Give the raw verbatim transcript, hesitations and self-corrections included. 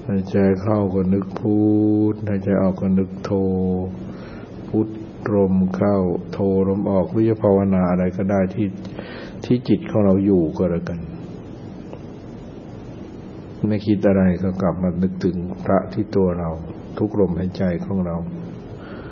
หายใจเข้าก็นึกพุทหายใจออกก็นึกโทพุทลมเข้าโทลมออกหรือจะภาวนาอะไรก็ได้ที่ที่จิตของเราอยู่ก็แล้วกันไม่คิดอะไรก็กลับมานึกถึงพระที่ตัวเราทุกลมหายใจของเรา